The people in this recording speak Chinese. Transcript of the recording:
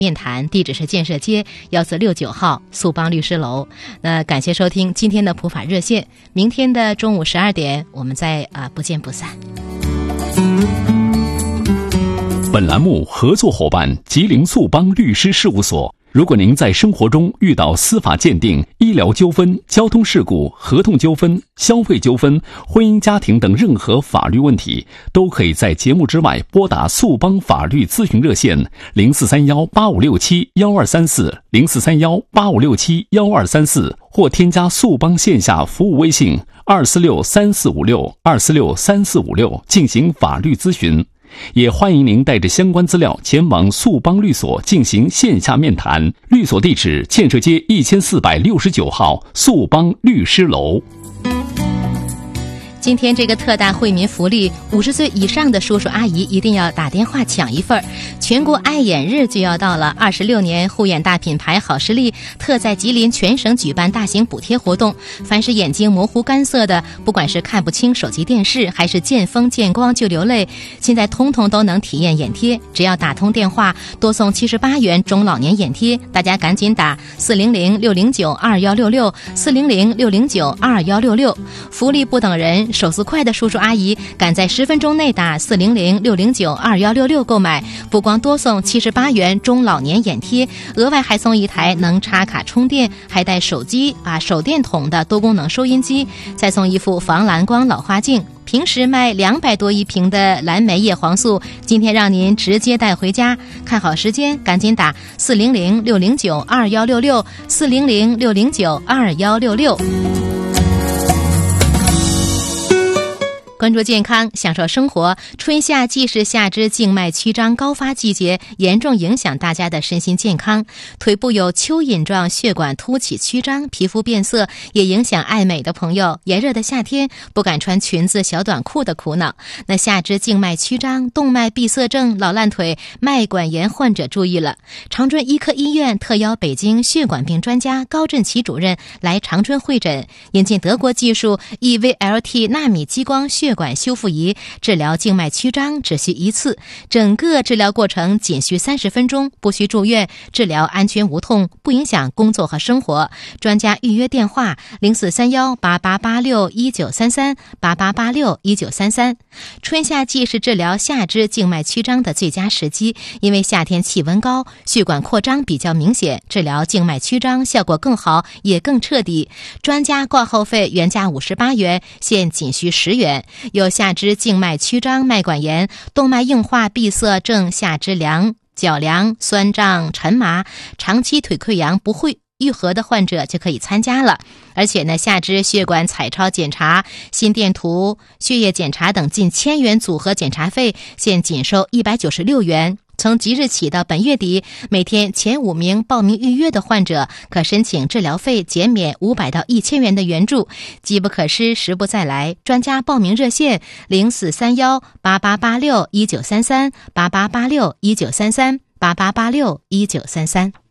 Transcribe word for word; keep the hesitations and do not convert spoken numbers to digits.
面谈，地址是建设街幺四六九号速邦律师楼。那感谢收听今天的普法热线，明天的中午十二点我们再啊、呃、不见不散。 本栏目合作伙伴吉林速邦律师事务所。如果您在生活中遇到司法鉴定、医疗纠纷、交通事故、合同纠纷、消费纠纷、婚姻家庭等任何法律问题，都可以在节目之外拨打速邦法律咨询热线零四三幺八五六七幺二三四零四三幺八五六七幺二三四，或添加速邦线下服务微信二四六三四五六二四六三四五六进行法律咨询。也欢迎您带着相关资料前往速邦律所进行线下面谈，律所地址建设街一千四百六十九号速邦律师楼。 今天这个特大惠民福利，五十岁以上的叔叔阿姨一定要打电话抢一份。全国爱眼日就要到了，二十六年护眼大品牌好视力特在吉林全省举办大型补贴活动，凡是眼睛模糊干涩的，不管是看不清手机电视，还是见风见光就流泪，现在通通都能体验眼贴。只要打通电话，多送七十八元中老年眼贴，大家赶紧打四零零六零九二幺六六四零零六零九二幺六六。福利不等人，手速快的叔叔阿姨赶在十分钟内打四零零六零九二幺六六购买，不光多送七十八元中老年眼贴，额外还送一台能插卡充电还带手机啊手电筒的多功能收音机，再送一副防蓝光老花镜。平时卖两百多一瓶的蓝莓叶黄素，今天让您直接带回家。看好时间，赶紧打四零零六零九二幺六六四零零六零九二幺六六。关注健康，享受生活。春夏既是下肢静脉曲张高发季节，严重影响大家的身心健康。腿部有蚯蚓状血管凸起曲张，皮肤变色，也影响爱美的朋友。炎热的夏天不敢穿裙子小短裤的苦恼。那下肢静脉曲张、动脉闭塞症、老烂腿、脉管炎患者注意了。长春医科医院特邀北京血管病专家高振奇主任来长春会诊，引进德国技术 E V L T 纳米激光血血管修复仪，治疗静脉曲张只需一次，整个治疗过程仅需三十分钟，不需住院，治疗安全无痛，不影响工作和生活。专家预约电话零四三幺八八八六一九三三八八八六一九三三。春夏季是治疗下肢静脉曲张的最佳时机，因为夏天气温高，血管扩张比较明显，治疗静脉曲张效果更好，也更彻底。专家挂号费原价五十八元，现仅需十元。有下肢静脉曲张、脉管炎、动脉硬化、闭塞症、下肢凉、脚凉、酸胀、沉麻、长期腿溃疡不会愈合的患者就可以参加了。而且呢，下肢血管彩超检查、心电图、血液检查等近千元组合检查费，现仅收一百九十六元。从即日起到本月底，每天前五名报名预约的患者可申请治疗费减免五百到一千元的援助。机不可失，时不再来。专家报名热线零四三幺八八八六一九三三八八八六一九三三八八八六一九三三。